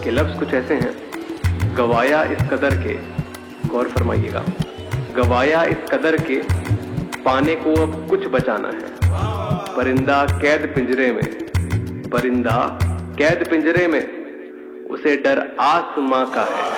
ये लफ्ज कुछ ऐसे हैं, गवाया इस कदर के, गौर फरमाइएगा, गवाया इस कदर के पाने को अब कुछ बचाना है। परिंदा कैद पिंजरे में, परिंदा कैद पिंजरे में, उसे डर आसमां का है।